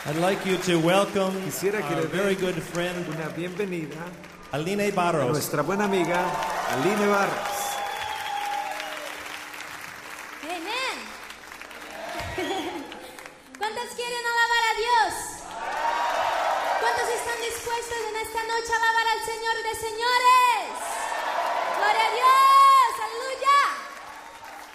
I'd like you to welcome Quisiera que our le very den good friend, una bienvenida Aline a Barros. nuestra buena amiga Aline Barros. Amén. ¿Cuántos quieren alabar a Dios? ¿Cuántos están dispuestos en esta noche a alabar al Señor de señores? ¡Gloria a Dios!